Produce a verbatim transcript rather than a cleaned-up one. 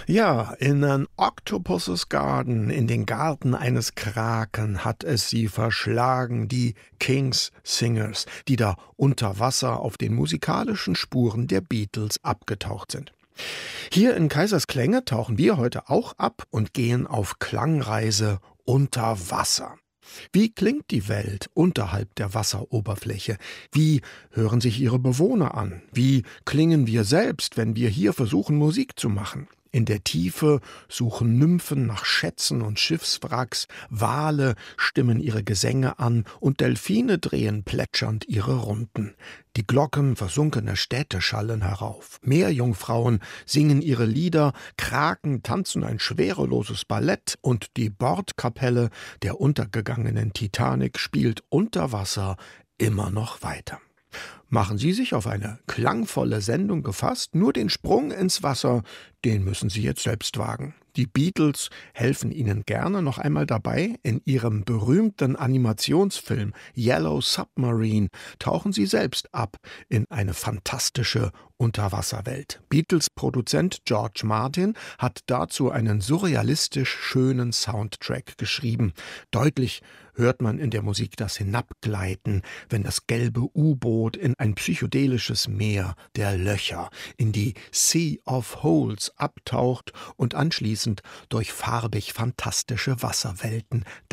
Ja, in an Octopus's Garden, in den Garten eines Kraken, hat es sie verschlagen, die King's Singers, die da unter Wasser auf den musikalischen Spuren der Beatles abgetaucht sind. Hier in Kaisers Klänge tauchen wir heute auch ab und gehen auf Klangreise unter Wasser. Wie klingt die Welt unterhalb der Wasseroberfläche? Wie hören sich ihre Bewohner an? Wie klingen wir selbst, wenn wir hier versuchen, Musik zu machen? In der Tiefe suchen Nymphen nach Schätzen und Schiffswracks, Wale stimmen ihre Gesänge an und Delfine drehen plätschernd ihre Runden. Die Glocken versunkener Städte schallen herauf. Meerjungfrauen singen ihre Lieder, Kraken tanzen ein schwereloses Ballett und die Bordkapelle der untergegangenen Titanic spielt unter Wasser immer noch weiter. Machen Sie sich auf eine klangvolle Sendung gefasst, nur den Sprung ins Wasser, den müssen Sie jetzt selbst wagen. Die Beatles helfen Ihnen gerne noch einmal dabei. In ihrem berühmten Animationsfilm Yellow Submarine tauchen sie selbst ab in eine fantastische Unterwasserwelt. Beatles-Produzent George Martin hat dazu einen surrealistisch schönen Soundtrack geschrieben. Deutlich hört man in der Musik das Hinabgleiten, wenn das gelbe U-Boot in ein psychedelisches Meer der Löcher, in die Sea of Holes abtaucht und anschließend durch farbig fantastische Wasserwelten